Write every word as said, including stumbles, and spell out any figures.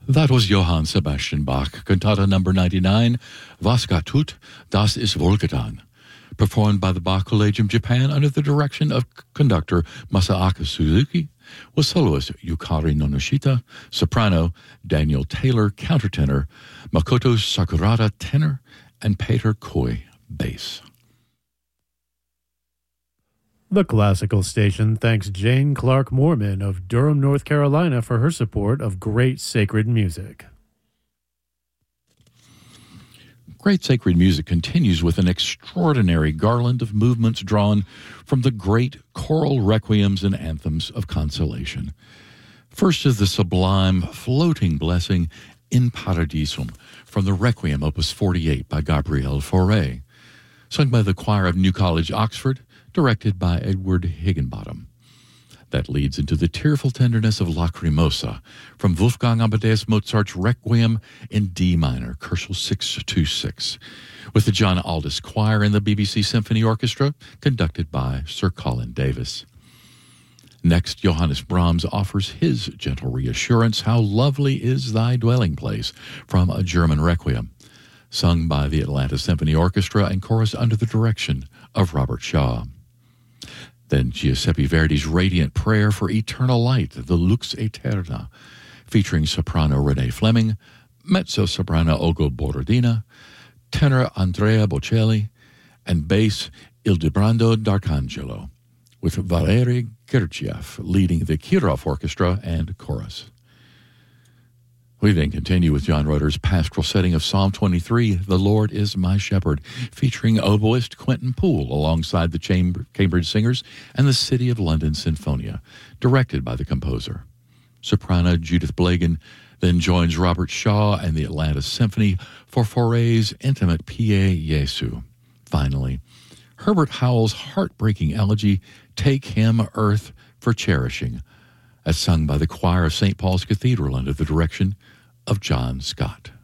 That was Johann Sebastian Bach, Cantata number ninety-nine, Was Gott tut, das ist wohlgetan, performed by the Bach Collegium Japan under the direction of conductor Masaaki Suzuki, with soloist Yukari Nonoshita, soprano Daniel Taylor, countertenor Makoto Sakurada, tenor, and Peter Koi, bass. The Classical Station thanks Jane Clark Moorman of Durham, North Carolina for her support of great sacred music. Great Sacred Music continues with an extraordinary garland of movements drawn from the great choral requiems and anthems of consolation. First is the sublime floating blessing In Paradisum from the Requiem Opus forty-eight by Gabriel Fauré, sung by the choir of New College, Oxford, directed by Edward Higginbottom. That leads into the tearful tenderness of Lacrimosa from Wolfgang Amadeus Mozart's Requiem in D minor, Koschel six twenty-six, with the John Aldous Choir and the B B C Symphony Orchestra, conducted by Sir Colin Davis. Next, Johannes Brahms offers his gentle reassurance, How Lovely is Thy Dwelling Place, from a German Requiem, sung by the Atlanta Symphony Orchestra and chorus under the direction of Robert Shaw. Then Giuseppe Verdi's Radiant Prayer for Eternal Light, the Lux Aeterna, featuring soprano Renee Fleming, mezzo-soprano Olga Borodina, tenor Andrea Bocelli, and bass Ildebrando D'Arcangelo, with Valery Gergiev leading the Kirov Orchestra and chorus. We then continue with John Rutter's pastoral setting of Psalm twenty-three, The Lord is My Shepherd, featuring oboist Quentin Poole alongside the Chamber, Cambridge Singers and the City of London Sinfonia, directed by the composer. Soprano Judith Blagan then joins Robert Shaw and the Atlanta Symphony for Fauré's intimate Pie Jesu. Finally, Herbert Howell's heartbreaking elegy, Take Him, Earth, for Cherishing, as sung by the choir of Saint Paul's Cathedral under the direction of John Scott.